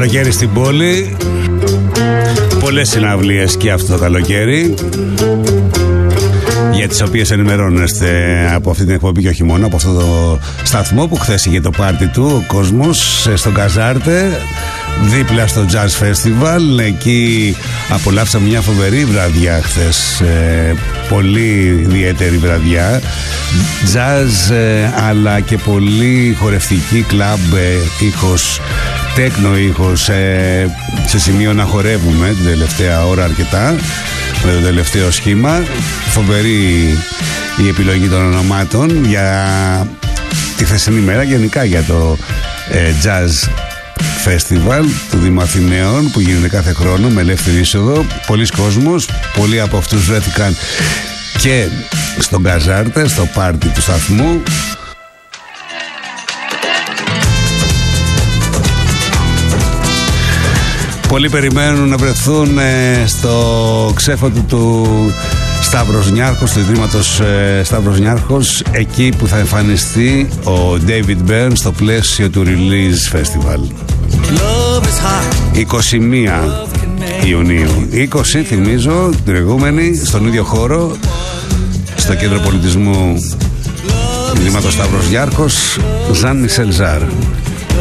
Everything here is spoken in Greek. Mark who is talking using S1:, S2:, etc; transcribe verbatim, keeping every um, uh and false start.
S1: Καλοκαίρι στην πόλη. Πολλές συναυλίες και αυτό το καλοκαίρι, για τις οποίες ενημερώνεστε από αυτή την εκπομπή και όχι μόνο από αυτό το σταθμό που χθες είχε το πάρτι του ο κόσμος στον Καζάρτε, δίπλα στο Jazz Festival. Εκεί απολαύσαμε μια φοβερή βραδιά χθες, ε, πολύ ιδιαίτερη βραδιά jazz, ε, αλλά και πολύ χορευτική, κλαμπ, ε, ήχος, τέκνο ήχος, ε, σε σημείο να χορεύουμε την τελευταία ώρα αρκετά με το τελευταίο σχήμα. Φοβερή η επιλογή των ονομάτων για τη χθεσινή μέρα, γενικά για το ε, Jazz Festival του Δήμου Αθηναίων που γίνεται κάθε χρόνο με ελεύθερη είσοδο. Πολλοί κόσμος, πολλοί από αυτούς βρέθηκαν και στον Καζάρτε, στο πάρτι του σταθμού. Πολλοί περιμένουν να βρεθούν ε, στο ξέφωτο του Σταύρος Νιάρχος, του Ιδρύματος ε, Σταύρος Νιάρχος, εκεί που θα εμφανιστεί ο David Byrne στο πλαίσιο του Release Festival. είκοσι μία Ιουνίου. είκοσι, θυμίζω, την προηγούμενη, στον ίδιο χώρο, στο Κέντρο Πολιτισμού Ιδρύματος Σταύρος Νιάρχος, Ζαν Μισελ Ζάρ.